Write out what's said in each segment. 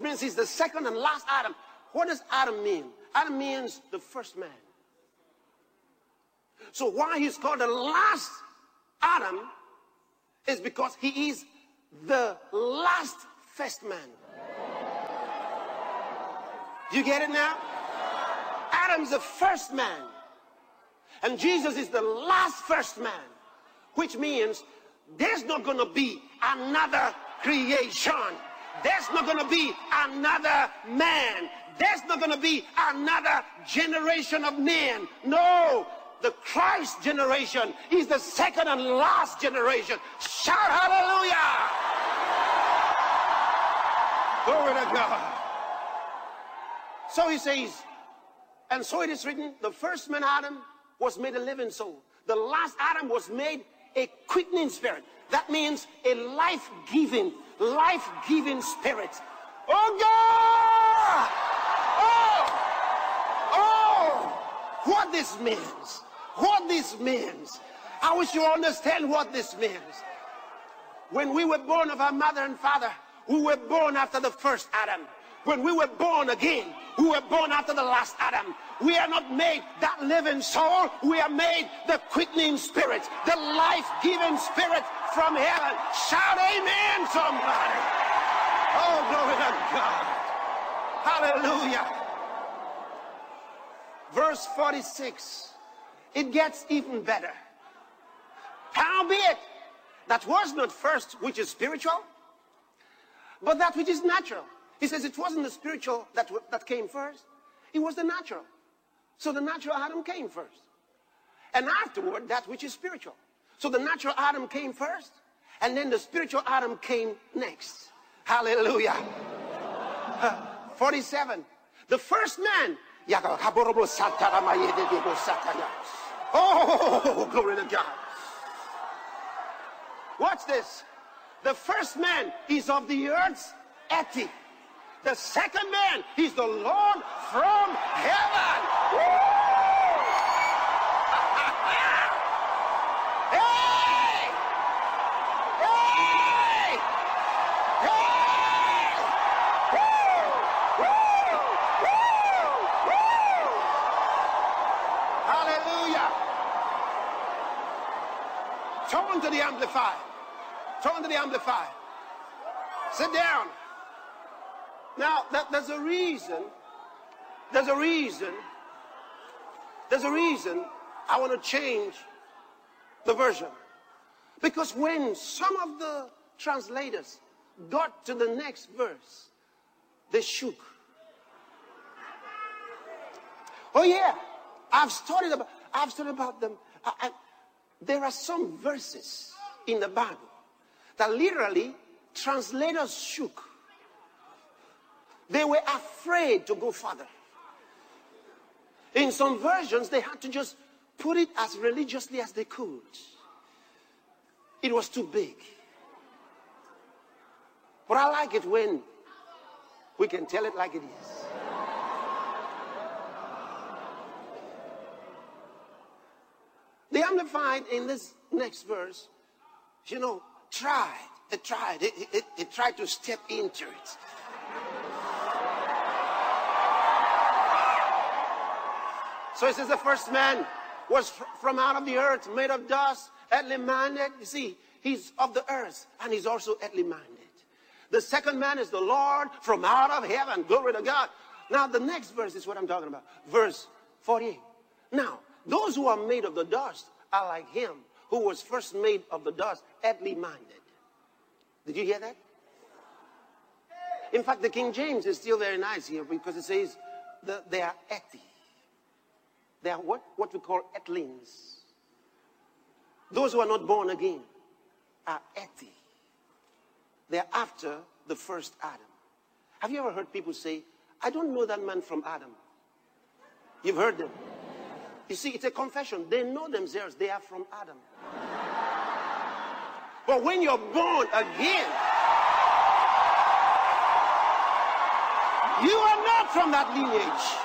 means he's the second and last Adam. What does Adam mean? Adam means the first man. So why he's called the last Adam is because he is the last first man. You get it now? Adam's the first man. And Jesus is the last first man. Which means there's not going to be another creation. There's not going to be another man. There's not going to be another generation of men. No, the Christ generation is the second and last generation. Shout hallelujah! Glory to God. So he says, and so it is written, the first man Adam was made a living soul. The last Adam was made a quickening spirit. That means a life-giving spirit. Oh God! Oh! What this means. What this means. I wish you understand what this means. When we were born of our mother and father, we were born after the first Adam. When we were born again, we were born after the last Adam. We are not made that living soul. We are made the quickening spirit, the life-giving spirit from heaven. Shout amen, somebody. Oh, glory to God. Hallelujah. Verse 46. It gets even better. Howbeit, that was not first which is spiritual, but that which is natural. He says it wasn't the spiritual that came first. It was the natural. So the natural Adam came first. And afterward, that which is spiritual. So the natural Adam came first. And then the spiritual Adam came next. Hallelujah. 47. The first man. Oh, glory to God. Watch this. The first man is of the earth's ethic. The second man is the Lord from heaven. Woo! Hey! Hey! Hey! Woo! Woo! Woo! Woo! Hallelujah. Turn to the Amplified. Turn to the Amplified. Sit down. Now, there's a reason I want to change the version. Because when some of the translators got to the next verse, they shook. Oh yeah, I've studied about them. There are some verses in the Bible that literally translators shook. They were afraid to go further. In some versions, they had to just put it as religiously as they could. It was too big. But I like it when we can tell it like it is. The Amplified in this next verse, tried to step into it. So it says the first man was from out of the earth, made of dust, earthly minded. You see, he's of the earth and he's also earthly minded. The second man is the Lord from out of heaven. Glory to God. Now the next verse is what I'm talking about. Verse 48. Now, those who are made of the dust are like him who was first made of the dust, earthly minded. Did you hear that? In fact, the King James is still very nice here because it says they are earthy. They are what we call earthlings. Those who are not born again are earthy. They are after the first Adam. Have you ever heard people say, I don't know that man from Adam? You've heard them. You see, it's a confession. They know themselves. They are from Adam. But when you're born again, you are not from that lineage.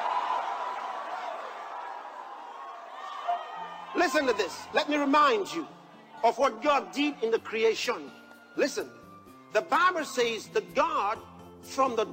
Listen to this. Let me remind you of what God did in the creation. Listen. The Bible says that God from the